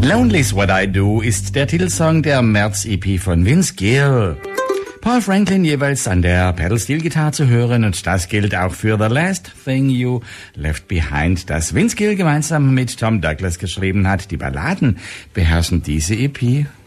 Lonely's What I Do ist der Titelsong der März-EP von Vince Gill. Paul Franklin jeweils an der Pedal-Steel-Gitarre zu hören, und das gilt auch für The Last Thing You Left Behind, das Vince Gill gemeinsam mit Tom Douglas geschrieben hat. Die Balladen beherrschen diese EP